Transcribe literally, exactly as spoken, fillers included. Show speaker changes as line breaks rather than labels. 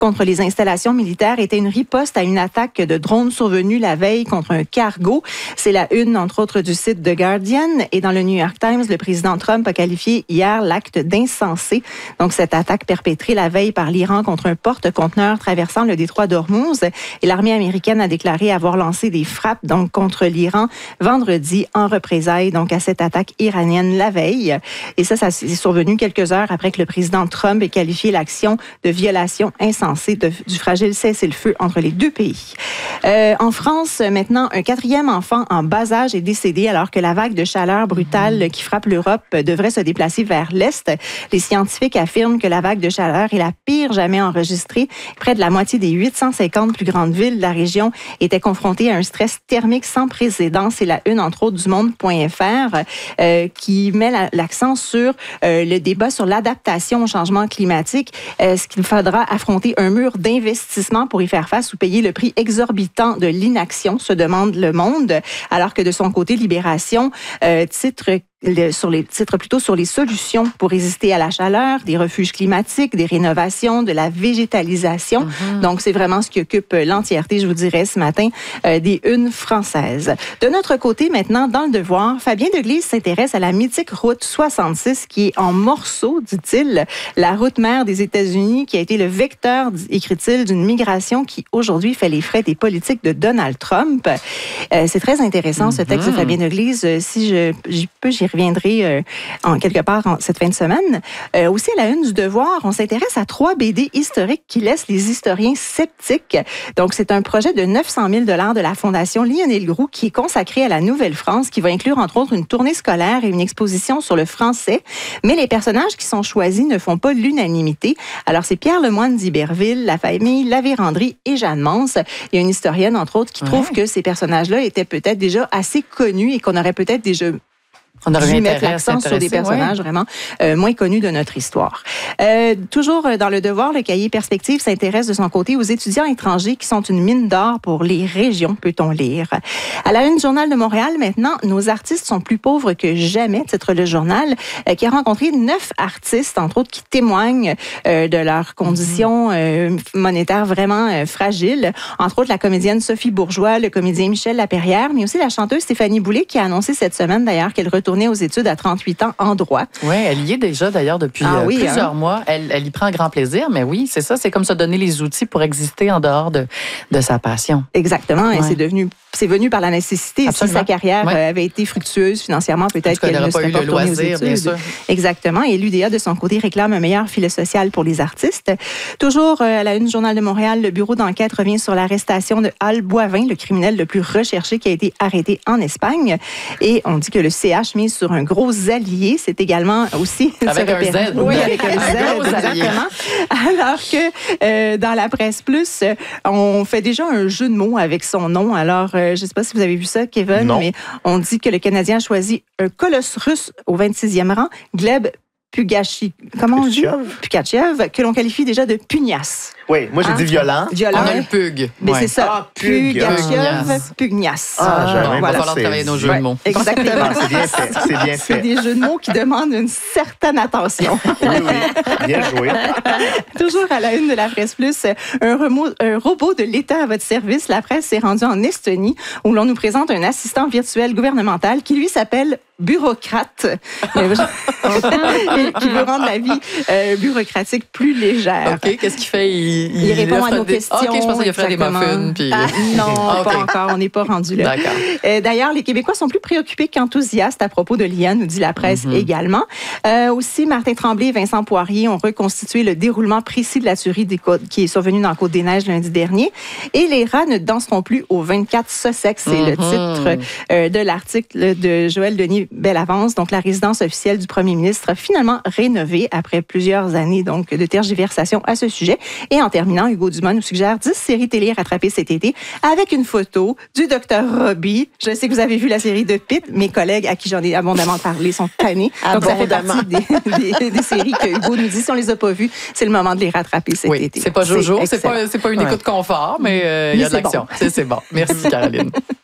contre les installations militaires était une riposte à une attaque de drones survenue la veille contre un cargo. C'est la une, entre autres, du site The Guardian. Et dans le New York Times, le président Trump a qualifié hier l'acte d'insensé. Donc, cette attaque perpétrée la veille par l'Iran contre un porte-conteneur traversant le détroit d'Ormuz. Et l'armée américaine a déclaré avoir lancé des frappes donc contre l'Iran vendredi en représailles donc à cette attaque iranienne la veille. Et ça, ça c'est survenu quelques heures après que le président Trump ait qualifié l'action de violation insensée De, du fragile cessez-le-feu entre les deux pays. Euh, en France, maintenant, un quatrième enfant en bas âge est décédé alors que la vague de chaleur brutale qui frappe l'Europe devrait se déplacer vers l'Est. Les scientifiques affirment que la vague de chaleur est la pire jamais enregistrée. Près de la moitié des huit cent cinquante plus grandes villes de la région étaient confrontées à un stress thermique sans précédent. C'est la une, entre autres, du monde point f r euh, qui met la, l'accent sur euh, le débat sur l'adaptation au changement climatique. Euh, ce qu'il faudra affronter un mur d'investissement pour y faire face ou payer le prix exorbitant de l'inaction, se demande Le Monde, alors que de son côté, Libération euh, titre Le, sur les titres plutôt sur les solutions pour résister à la chaleur, des refuges climatiques, des rénovations, de la végétalisation. Mm-hmm. Donc, c'est vraiment ce qui occupe l'entièreté, je vous dirais, ce matin, euh, des unes françaises. De notre côté, maintenant, dans Le Devoir, Fabien Deglise s'intéresse à la mythique route soixante-six qui est en morceaux, dit-il, la route mère des États-Unis qui a été le vecteur, écrit-il, d'une migration qui, aujourd'hui, fait les frais des politiques de Donald Trump. Euh, c'est très intéressant, mm-hmm. ce texte de Fabien Deglise. Si je, j'y peux, j'y reviendrai euh, en quelque part en cette fin de semaine. Euh, aussi, à la une du Devoir, on s'intéresse à trois B D historiques qui laissent les historiens sceptiques. Donc, c'est un projet de neuf cent mille dollars de la Fondation Lionel Groulx qui est consacré à la Nouvelle-France, qui va inclure, entre autres, une tournée scolaire et une exposition sur le français. Mais les personnages qui sont choisis ne font pas l'unanimité. Alors, c'est Pierre Lemoine d'Iberville, la famille Lavérandry et Jeanne Mance. Il y a une historienne, entre autres, qui ouais. trouve que ces personnages-là étaient peut-être déjà assez connus et qu'on aurait peut-être déjà
On aurait
dû mettre l'accent sur des personnages ouais. vraiment euh, moins connus de notre histoire. Euh, toujours dans Le Devoir, le cahier Perspective s'intéresse de son côté aux étudiants étrangers qui sont une mine d'or pour les régions, peut-on lire. À la une du Journal de Montréal, maintenant, nos artistes sont plus pauvres que jamais, titre le journal, euh, qui a rencontré neuf artistes, entre autres, qui témoignent euh, de leurs conditions euh, monétaires vraiment euh, fragiles. Entre autres, la comédienne Sophie Bourgeois, le comédien Michel Laperrière, mais aussi la chanteuse Stéphanie Boulay, qui a annoncé cette semaine, d'ailleurs, qu'elle retourne aux études à trente-huit ans en droit.
Oui, elle y est déjà d'ailleurs depuis ah, oui, plusieurs hein? mois. Elle, elle y prend grand plaisir, mais oui, c'est ça, c'est comme se donner les outils pour exister en dehors de, de sa passion.
Exactement, ouais. et c'est devenu, c'est venu par la nécessité. Absolument. Si sa carrière ouais. avait été fructueuse financièrement, peut-être qu'elle ne serait pas retournée aux études. Bien sûr. Exactement, et l'U D A de son côté réclame un meilleur filet social pour les artistes. Toujours à la une du Journal de Montréal, le bureau d'enquête revient sur l'arrestation de Al Boivin, le criminel le plus recherché qui a été arrêté en Espagne. Et on dit que le C H mise sur un gros allié. C'est également aussi...
Avec un Z.
Oui, avec un Z, exactement. Alors que euh, dans la presse plus, on fait déjà un jeu de mots avec son nom. Alors, euh, je ne sais pas si vous avez vu ça, Kevin, non. mais on dit que le Canadien a choisi un colosse russe au vingt-sixième rang, Gleb Pugachi, comment on dit? Pugachev, que l'on qualifie déjà de pugnace.
Oui, moi j'ai hein? dit violent.
Violent.
On a le pug.
Mais ouais. c'est ça.
Ah, pug.
Pugachev, pugnace.
Ah,
ah bon, voilà. Il va falloir travailler nos jeux ouais. de mots.
Exactement.
c'est bien fait. C'est bien fait.
C'est des jeux de mots qui demandent une certaine attention.
Oui, oui. Bien joué.
Toujours à la une de la Presse Plus, un, remo, un robot de l'État à votre service. La presse s'est rendue en Estonie où l'on nous présente un assistant virtuel gouvernemental qui lui s'appelle bureaucrate. qui veut rendre la vie euh, bureaucratique plus légère.
OK, qu'est-ce qu'il fait? Il,
il, il répond à nos des... questions.
OK, je pensais qu'il ferait des muffins. Puis...
Ah, non, okay. pas encore. On n'est pas rendu là.
D'accord.
Euh, d'ailleurs, les Québécois sont plus préoccupés qu'enthousiastes à propos de l'I A, nous dit la presse mm-hmm. également. Euh, aussi, Martin Tremblay et Vincent Poirier ont reconstitué le déroulement précis de la tuerie des côtes, qui est survenue dans la Côte-des-Neiges lundi dernier. Et les rats ne danseront plus au vingt-quatre Sussex. C'est mm-hmm. le titre euh, de l'article de Joël Denis Bellavance. Donc, la résidence officielle du premier ministre a finalement rénové après plusieurs années donc, de tergiversation à ce sujet. Et en terminant, Hugo Dumas nous suggère dix séries télé rattrapées cet été avec une photo du docteur Robbie. Je sais que vous avez vu la série de Pitt. Mes collègues à qui j'en ai abondamment parlé sont tannés. Donc, ça fait partie des, des, des séries que Hugo nous dit. Si on les a pas vues, c'est le moment de les rattraper cet
oui,
été.
C'est pas Jojo, c'est, c'est pas, c'est pas une ouais. écoute confort, mais il euh, y a de l'action. Bon. C'est, c'est bon. Merci, Caroline.